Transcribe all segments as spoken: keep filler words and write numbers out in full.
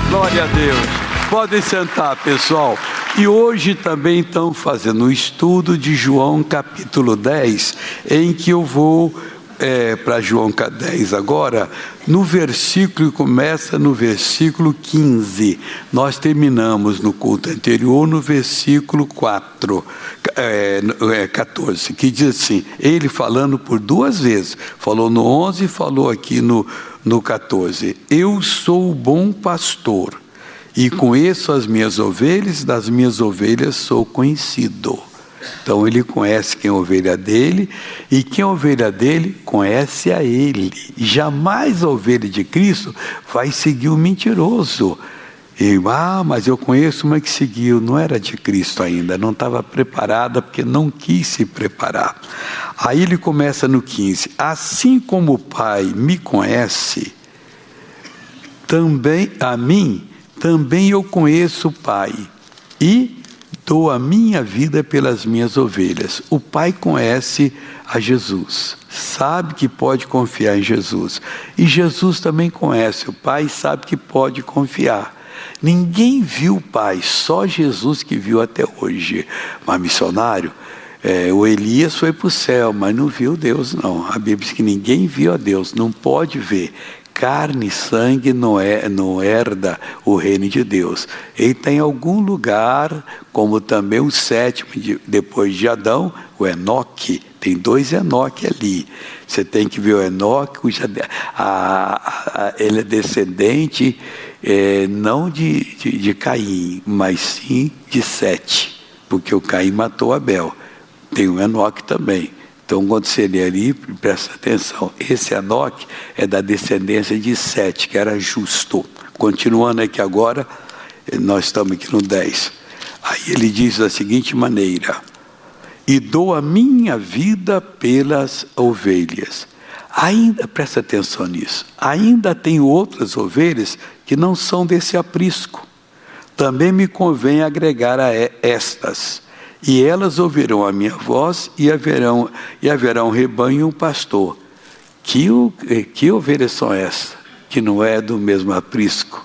Glória a Deus. Podem sentar, pessoal. E hoje também estão fazendo um estudo de João capítulo dez, em que eu vou é, para João dez agora, no versículo, começa no versículo quinze. Nós terminamos no culto anterior no versículo quatro, é, é, catorze, que diz assim, ele falando por duas vezes, falou no onze e falou aqui no, no catorze. Eu sou o bom pastor e conheço as minhas ovelhas, das minhas ovelhas sou conhecido. Então ele conhece quem é a ovelha dele, e quem é a ovelha dele conhece a ele. Jamais a ovelha de Cristo vai seguir o mentiroso. E, ah, mas eu conheço uma que seguiu, não era de Cristo ainda, não estava preparada porque não quis se preparar. Aí ele começa no quinze, assim como o Pai me conhece, também a mim, também eu conheço o Pai, e dou a minha vida pelas minhas ovelhas. O Pai conhece a Jesus, sabe que pode confiar em Jesus, e Jesus também conhece o Pai e sabe que pode confiar. Ninguém viu o Pai, só Jesus que viu até hoje. Mas missionário, é, o Elias foi para o céu, mas não viu Deus não. A Bíblia diz que ninguém viu a Deus, não pode ver. Carne e sangue não, é, não herda o reino de Deus. Ele está em algum lugar, como também o sétimo, de, depois de Adão, o Enoque. Tem dois Enoque ali. Você tem que ver o Enoque, cuja, a, a, ele é descendente, é, não de, de, de Caim, mas sim de Sete, porque o Caim matou Abel. Tem o Enoque também. Então, quando você lê ali, presta atenção, esse Enoque é da descendência de Sete, que era justo. Continuando aqui agora, nós estamos aqui no dez. Aí ele diz da seguinte maneira, e dou a minha vida pelas ovelhas. Ainda, presta atenção nisso, ainda tenho outras ovelhas que não são desse aprisco. Também me convém agregar a estas. E elas ouvirão a minha voz e haverão, e haverá um rebanho e um pastor. Que, que ovelhas são essas? Que não é do mesmo aprisco.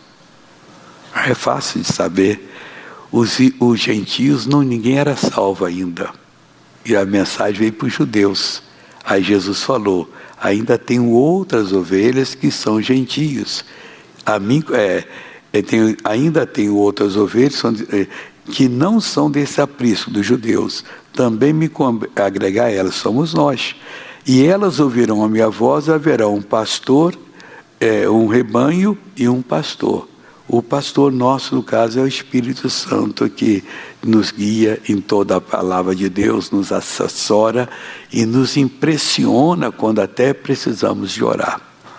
É fácil de saber. Os, os gentios, não, ninguém era salvo ainda. E a mensagem veio para os judeus. Aí Jesus falou, ainda tenho outras ovelhas que são gentios. A mim, é, eu tenho, ainda tenho outras ovelhas são, é, que não são desse aprisco dos judeus, também me agregar a elas, somos nós. E elas ouvirão a minha voz, haverá um pastor, é, um rebanho e um pastor. O pastor nosso, no caso, é o Espírito Santo, que nos guia em toda a palavra de Deus, nos assessora e nos impressiona quando até precisamos de orar.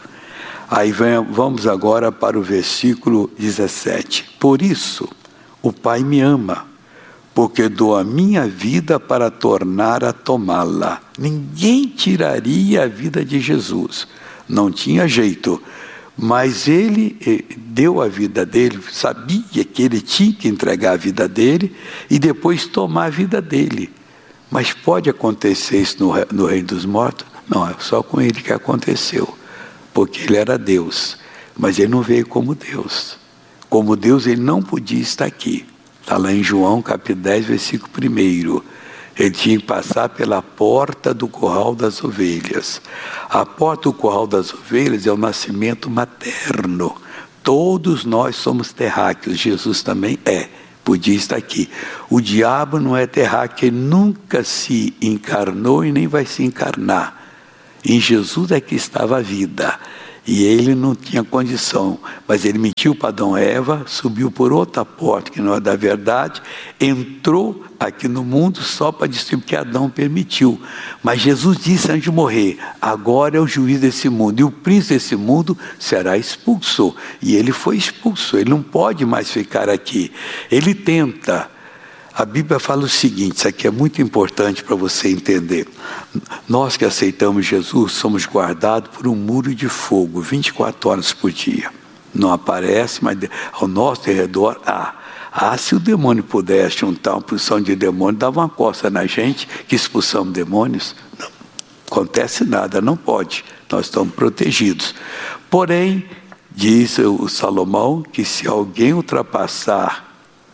Aí vem, vamos agora para o versículo dezessete. Por isso, o Pai me ama, porque dou a minha vida para tornar a tomá-la. Ninguém tiraria a vida de Jesus. Não tinha jeito. Mas ele deu a vida dele, sabia que ele tinha que entregar a vida dele e depois tomar a vida dele. Mas pode acontecer isso no, no reino dos mortos? Não, é só com ele que aconteceu. Porque ele era Deus, mas ele não veio como Deus. Como Deus, ele não podia estar aqui. Está lá em João, capítulo dez, versículo primeiro. Ele tinha que passar pela porta do curral das ovelhas. A porta do curral das ovelhas é o nascimento materno. Todos nós somos terráqueos, Jesus também é, podia estar aqui. O diabo não é terráqueo, ele nunca se encarnou e nem vai se encarnar. Em Jesus é que estava a vida. E ele não tinha condição, mas ele mentiu para Adão e Eva, subiu por outra porta, que não é da verdade, entrou aqui no mundo só para destruir, porque Adão permitiu. Mas Jesus disse antes de morrer, agora é o juiz desse mundo, e o príncipe desse mundo será expulso. E ele foi expulso, ele não pode mais ficar aqui. Ele tenta. A Bíblia fala o seguinte, isso aqui é muito importante para você entender. Nós que aceitamos Jesus somos guardados por um muro de fogo, vinte e quatro horas por dia. Não aparece, mas ao nosso redor há. Ah, se o demônio pudesse juntar uma porção de demônio, dava uma coça na gente, que expulsamos demônios. Não acontece nada, não pode. Nós estamos protegidos. Porém, Diz o Salomão que se alguém ultrapassar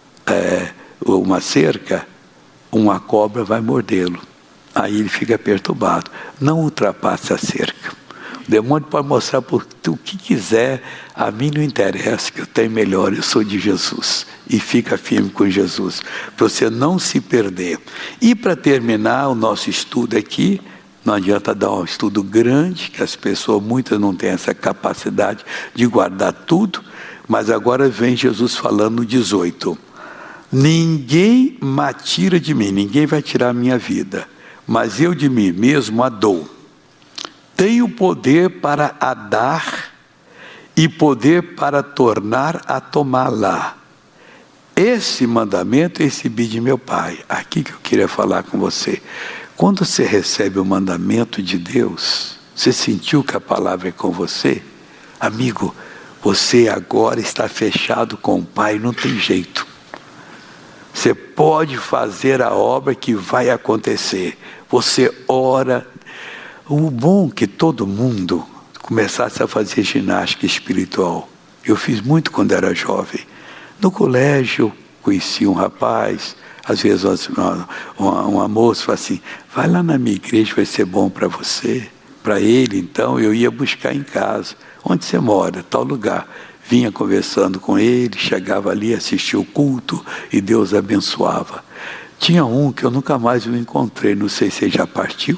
é, uma cerca, uma cobra vai mordê-lo. Aí ele fica perturbado. Não ultrapasse a cerca. O demônio pode mostrar por o que quiser, a mim não interessa, que eu tenho melhor, eu sou de Jesus. E fica firme com Jesus, para você não se perder. E para terminar o nosso estudo aqui, não adianta dar um estudo grande, que as pessoas, muitas não têm essa capacidade de guardar tudo, mas agora vem Jesus falando no dezoito. Ninguém me tira de mim, ninguém vai tirar a minha vida, mas eu de mim mesmo a dou. Tenho poder para a dar e poder para tornar a tomá-la. Esse mandamento eu recebi de meu Pai. Aqui que eu queria falar com você. Quando você recebe o mandamento de Deus, você sentiu que a palavra é com você? Amigo, você agora está fechado com o Pai, não tem jeito. Você pode fazer a obra que vai acontecer. Você ora. O bom é que todo mundo começasse a fazer ginástica espiritual. Eu fiz muito quando era jovem. No colégio, conheci um rapaz, às vezes uma, uma, uma moça fala assim, vai lá na minha igreja, vai ser bom para você. Para ele, então, eu ia buscar em casa. Onde você mora? Tal lugar. Vinha conversando com ele, chegava ali, assistia o culto e Deus abençoava. Tinha um que eu nunca mais o encontrei, não sei se ele já partiu.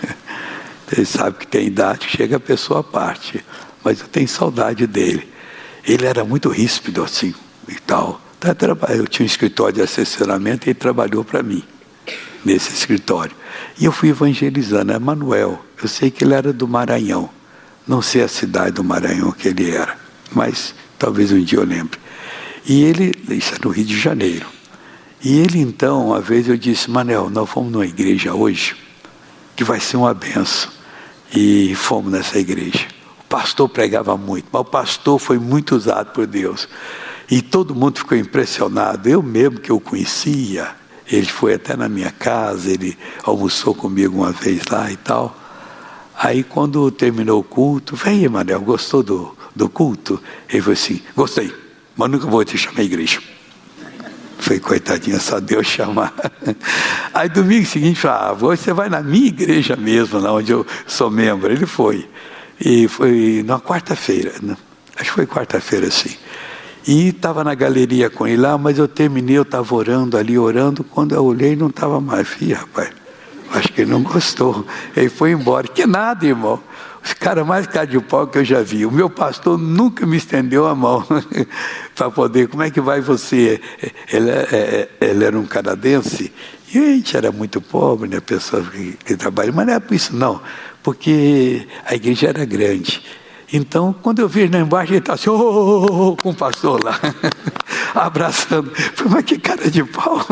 Ele sabe que tem idade, chega a pessoa à parte, mas eu tenho saudade dele. Ele era muito ríspido assim e tal. Eu tinha um escritório de assessoramento e ele trabalhou para mim, nesse escritório. E eu fui evangelizando, é Manuel. Eu sei que ele era do Maranhão. Não sei a cidade do Maranhão que ele era, mas talvez um dia eu lembre. E ele, isso é no Rio de Janeiro. E ele então, uma vez eu disse, Manuel, nós fomos numa igreja hoje, que vai ser uma benção. E fomos nessa igreja. O pastor pregava muito, mas o pastor foi muito usado por Deus. E todo mundo ficou impressionado. Eu mesmo que eu conhecia, ele foi até na minha casa, ele almoçou comigo uma vez lá e tal. Aí quando terminou o culto, vem, Manuel, gostou do, do culto? Ele falou assim, gostei, mas nunca vou te chamar à igreja. Foi coitadinha, só Deus chamar. Aí domingo seguinte, falou, ah, você vai na minha igreja mesmo, lá onde eu sou membro. Ele foi. E foi na quarta-feira, né? Acho que foi quarta-feira, sim. E estava na galeria com ele lá, mas eu terminei, eu estava orando ali, orando, quando eu olhei não estava mais. Fih, rapaz, acho que ele não gostou. Ele foi embora. Que nada, irmão. Os caras mais cara de pau que eu já vi. O meu pastor nunca me estendeu a mão para poder, como é que vai você? Ele, é, ele era um canadense e a gente era muito pobre, né? Pessoas que, que trabalham, mas não é por isso não, porque a igreja era grande. Então, quando eu vi ele lá embaixo, ele estava assim, oh, oh, oh, oh, com o pastor lá, abraçando. Falei, mas que cara de pau.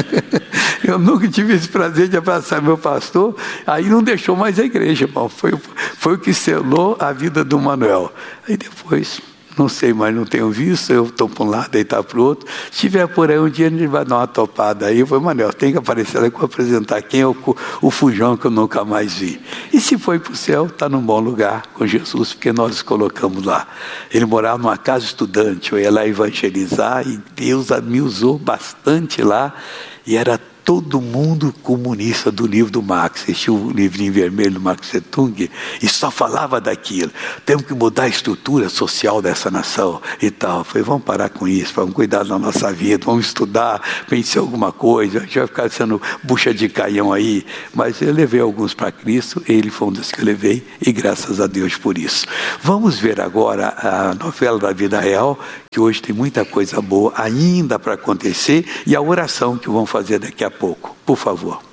Eu nunca tive esse prazer de abraçar meu pastor. Aí não deixou mais a igreja, irmão. Foi, foi o que selou a vida do Manuel. Aí depois, não sei mais, não tenho visto, eu estou para um lado, ele está para o outro. Se tiver por aí um dia, ele vai dar uma topada aí. Eu falei, Manuel, tem que aparecer lá para apresentar quem é o, o fujão que eu nunca mais vi. E se foi para o céu, está num bom lugar com Jesus, porque nós colocamos lá. Ele morava numa casa estudante, eu ia lá evangelizar e Deus me usou bastante lá. E era todo mundo comunista do livro do Marx. Existia o livrinho vermelho do Marx Setung e só falava daquilo. Temos que mudar a estrutura social dessa nação e tal. Eu falei, vamos parar com isso, vamos cuidar da nossa vida, vamos estudar, pensar alguma coisa. A gente vai ficar sendo bucha de canhão aí. Mas eu levei alguns para Cristo, ele foi um dos que eu levei e graças a Deus por isso. Vamos ver agora a novela da vida real, que hoje tem muita coisa boa ainda para acontecer e a oração que vão fazer daqui a pouco. Por favor.